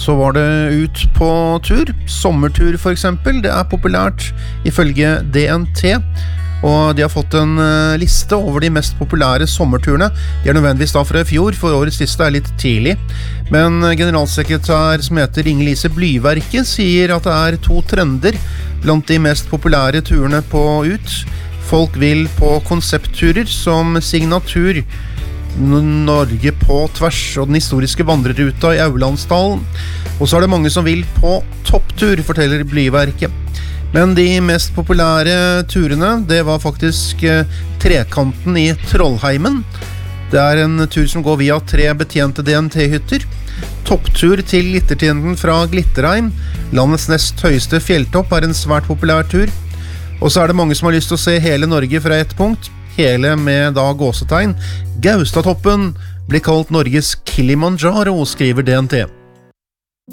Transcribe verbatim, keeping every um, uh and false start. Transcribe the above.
så var det ut på tur. Sommertur for eksempel, det er populært ifølge D N T. Og de har fått en liste over de mest populære sommerturene. De er nødvendigvis da fra i fjor, for årets liste er litt tidlig. Men generalsekretær som heter Inge-Lise Blyverke sier at det er to trender blant de mest populære turene på ut. Folk vil på konseptturer som signatur, Norge på tvers og den historiske vandreruta i Aulandsdalen. Og så er det mange som vil på topptur, forteller Blyverke. Men de mest populære turene, det var faktisk eh, Trekanten i Trollheimen. Det er en tur som går via tre betjente D N T-hytter. Topptur til Glittertinden fra Glitterheim. Landets nest høyeste fjelltopp er en svært populær tur. Og så er det mange som har lyst til å se hele Norge fra ett punkt. Hele med da gåsetegn. Gaustatoppen blir kalt Norges Kilimanjaro, skriver D N T.